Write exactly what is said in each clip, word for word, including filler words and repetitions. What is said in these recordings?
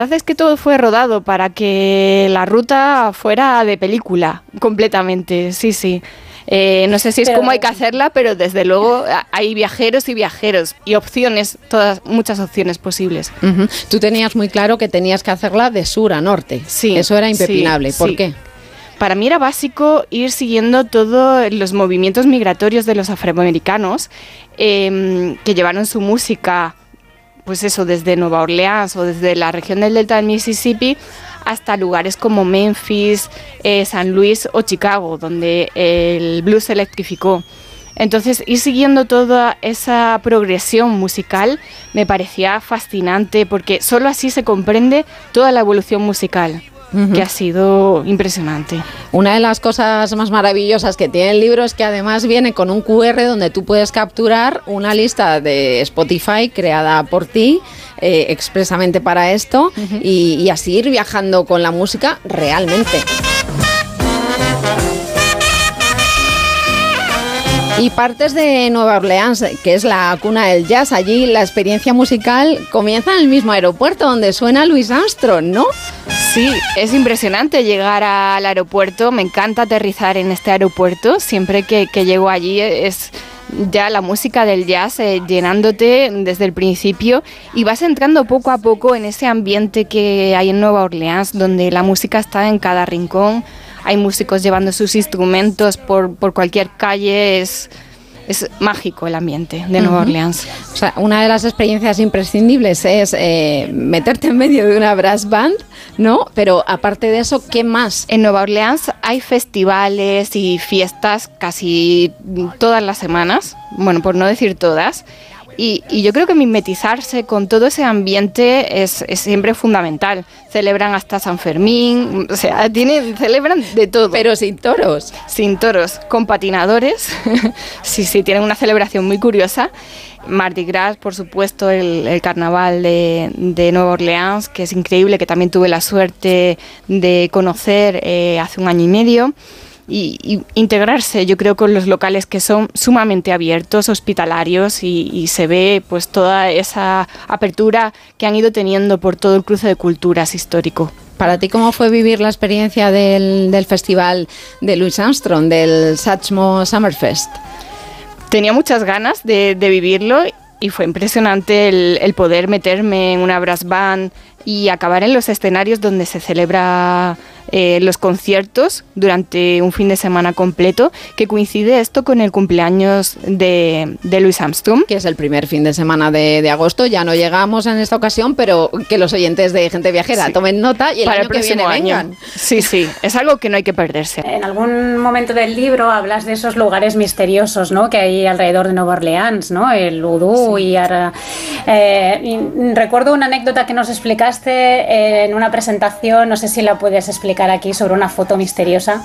La verdad es que todo fue rodado para que la ruta fuera de película, completamente, sí, sí. Eh, no sé si es pero, cómo hay que hacerla, pero desde luego hay viajeros y viajeros y opciones, todas, muchas opciones posibles. Uh-huh. Tú tenías muy claro que tenías que hacerla de sur a norte. Sí. Eso era impepinable. Sí, ¿Por sí. qué? Para mí era básico ir siguiendo todos los movimientos migratorios de los afroamericanos eh, que llevaron su música, pues eso, desde Nueva Orleans o desde la región del delta del Mississippi hasta lugares como Memphis, eh, San Luis o Chicago, donde el blues se electrificó. Entonces, ir siguiendo toda esa progresión musical me parecía fascinante, porque solo así se comprende toda la evolución musical. Uh-huh. Que ha sido impresionante. Una de las cosas más maravillosas que tiene el libro es que además viene con un cu erre donde tú puedes capturar una lista de Spotify creada por ti eh, expresamente para esto, uh-huh. y, y así ir viajando con la música realmente. Y partes de Nueva Orleans, que es la cuna del jazz. Allí la experiencia musical comienza en el mismo aeropuerto donde suena Louis Armstrong, ¿no? Sí, es impresionante llegar al aeropuerto. Me encanta aterrizar en este aeropuerto. Siempre que, que llego allí es ya la música del jazz eh, llenándote desde el principio, y vas entrando poco a poco en ese ambiente que hay en Nueva Orleans, donde la música está en cada rincón. Hay músicos llevando sus instrumentos por, por cualquier calle. Es, es mágico el ambiente de Nueva uh-huh. Orleans. O sea, una de las experiencias imprescindibles es eh, meterte en medio de una brass band, ¿no? Pero aparte de eso, ¿qué más? En Nueva Orleans hay festivales y fiestas casi todas las semanas, bueno, por no decir todas. Y, y yo creo que mimetizarse con todo ese ambiente es, es siempre fundamental. Celebran hasta San Fermín, o sea, tienen, celebran de todo. Pero sin toros. Sin toros, con patinadores. Sí, sí, tienen una celebración muy curiosa. Mardi Gras, por supuesto, el, el carnaval de, de Nueva Orleans, que es increíble, que también tuve la suerte de conocer eh, hace un año y medio. Y, y integrarse, yo creo, con los locales que son sumamente abiertos, hospitalarios, y, y se ve pues toda esa apertura que han ido teniendo por todo el cruce de culturas histórico. Para ti, ¿cómo fue vivir la experiencia del, del festival de Louis Armstrong, del Satchmo Summerfest? Tenía muchas ganas de, de vivirlo, y fue impresionante el, el poder meterme en una brass band y acabar en los escenarios donde se celebra eh, los conciertos durante un fin de semana completo, que coincide esto con el cumpleaños de, de Louis Armstrong. Que es el primer fin de semana de, de agosto. Ya no llegamos en esta ocasión, pero que los oyentes de Gente Viajera sí. tomen nota y el Para año el próximo que viene año. vengan. Sí, sí, es algo que no hay que perderse. En algún momento del libro hablas de esos lugares misteriosos, ¿no?, que hay alrededor de Nueva Orleans, ¿no? El vudú sí. y ahora... Eh, y recuerdo una anécdota que nos explicaste en una presentación, no sé si la puedes explicar aquí, sobre una foto misteriosa.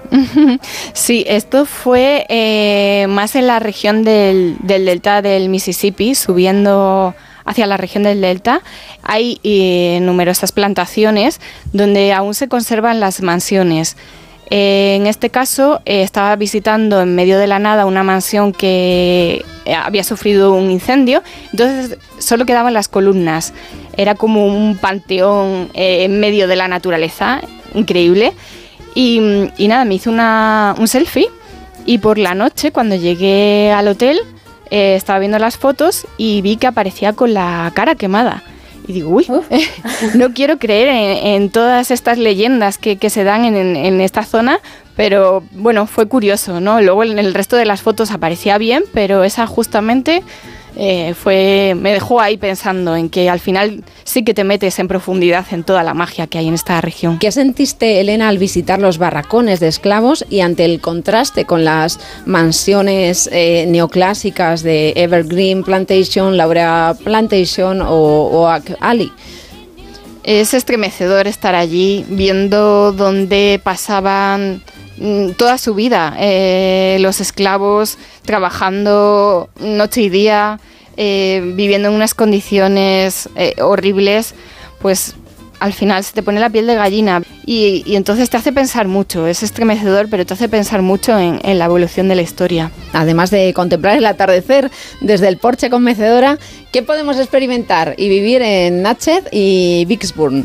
Sí, esto fue eh, más en la región del, del delta del Mississippi, subiendo hacia la región del delta. Hay eh, numerosas plantaciones donde aún se conservan las mansiones. Eh, en este caso eh, estaba visitando en medio de la nada una mansión que eh, había sufrido un incendio, entonces solo quedaban las columnas. Era como un panteón eh, en medio de la naturaleza, increíble. Y, y nada, me hice una, un selfie, y por la noche, cuando llegué al hotel, eh, estaba viendo las fotos y vi que aparecía con la cara quemada. Y digo, uy, eh, no quiero creer en, en todas estas leyendas que, que se dan en, en esta zona, pero bueno, fue curioso, ¿no? Luego en el resto de las fotos aparecía bien, pero esa justamente eh, fue, me dejó ahí pensando en que al final sí que te metes en profundidad en toda la magia que hay en esta región. ¿Qué sentiste, Elena, al visitar los barracones de esclavos y ante el contraste con las mansiones eh, neoclásicas de Evergreen Plantation, Laura Plantation o Oak Alley? Es estremecedor estar allí viendo dónde pasaban toda su vida, eh, los esclavos trabajando noche y día, eh, viviendo en unas condiciones eh, horribles, pues al final se te pone la piel de gallina y, y entonces te hace pensar mucho. Es estremecedor, pero te hace pensar mucho en, en la evolución de la historia. Además de contemplar el atardecer desde el porche con mecedora, ¿qué podemos experimentar y vivir en Natchez y Vicksburg?